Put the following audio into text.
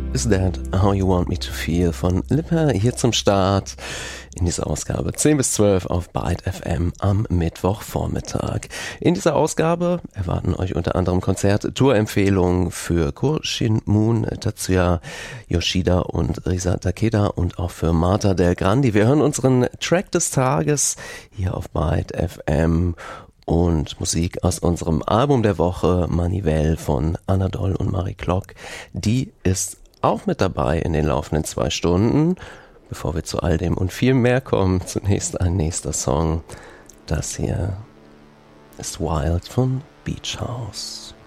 Is That How You Want Me To Feel von Lipper hier zum Start in dieser Ausgabe 10 bis 12 auf Byte FM am Mittwochvormittag. In dieser Ausgabe erwarten euch unter anderem Konzert-Tour-Empfehlungen für Ko Shin-moon, Tatsuya Yoshida und Risa Takeda und auch für Marta Del Grandi. Wir hören unseren Track des Tages hier auf Byte FM und Musik aus unserem Album der Woche Manivelle von Anadol und Marie Klock. Die ist auch mit dabei in den laufenden 2 Stunden. Bevor wir zu all dem und viel mehr kommen, zunächst ein nächster Song. Das hier ist Wild von Beach House.